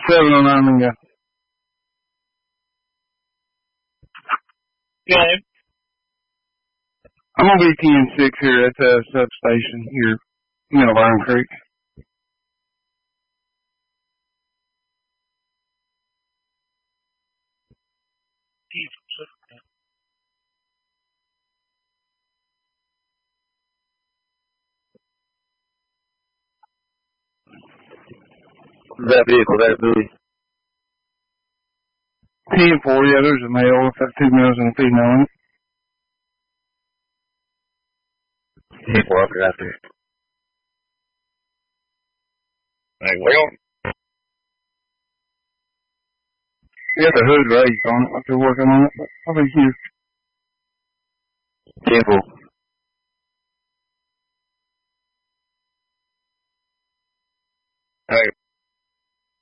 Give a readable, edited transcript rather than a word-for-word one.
709 and go. Okay. I'm gonna be 10-6 here at the substation here, Middle Iron Creek. That vehicle, that be 10-4, yeah, there's a male with 2 males and a female in it. 10-4, I'll get out there. Hey, well, Yeah, the hood raised on it, like they're working on it, but I'll be here. 10-4. hey,